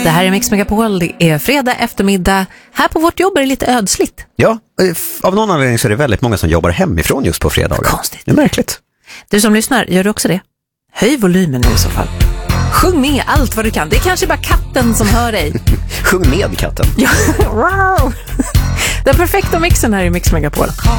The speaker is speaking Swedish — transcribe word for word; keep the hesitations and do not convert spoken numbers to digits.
Det här är Mix Megapol, det är fredag eftermiddag. Här på vårt jobb är det lite ödsligt. Ja, av någon anledning så är det väldigt många som jobbar hemifrån just på fredagar. Konstigt. Det är märkligt. Du som lyssnar, gör du också det? Höj volymen nu i så fall. Sjung med allt vad du kan. Det är kanske bara katten som hör dig. Sjung med katten. Ja, wow. Den perfekta mixen här i Mix Megapol.